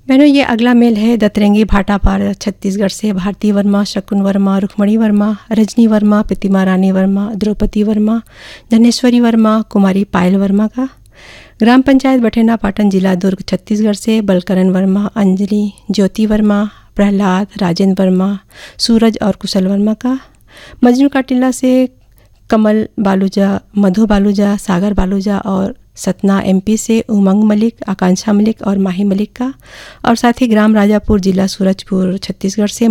बहनों, ये अगला मेल है दतरंगी भाटापार छत्तीसगढ़ से भारती वर्मा, शकुन वर्मा, रुक्मणी वर्मा, रजनी वर्मा, प्रतिमा रानी वर्मा, द्रौपदी वर्मा, धनेश्वरी वर्मा, कुमारी पायल वर्मा का। ग्राम पंचायत बठेना पाटन, जिला दुर्ग, छत्तीसगढ़ से बलकरण वर्मा, अंजलि, ज्योति वर्मा, प्रहलाद, राजेंद्र वर्मा, सूरज और कुशल वर्मा का। मजनू का टिल्ला से कमल बालूजा, मधु बालूजा, सागर बालूजा और सतना एमपी से उमंग मलिक, आकांक्षा मलिक और माही मलिक का। और साथ ही ग्राम राजापुर, जिला सूरजपुर, छत्तीसगढ़ से